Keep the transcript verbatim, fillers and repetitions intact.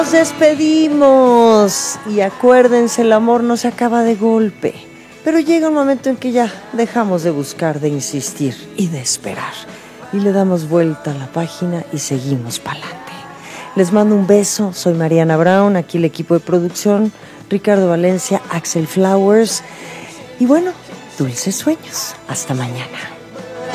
Nos despedimos y acuérdense, el amor no se acaba de golpe, pero llega un momento en que ya dejamos de buscar, de insistir y de esperar y le damos vuelta a la página y seguimos pa'lante. Les mando un beso, soy Mariana Brown, aquí el equipo de producción, Ricardo Valencia, Axel Flowers y bueno, dulces sueños, hasta mañana.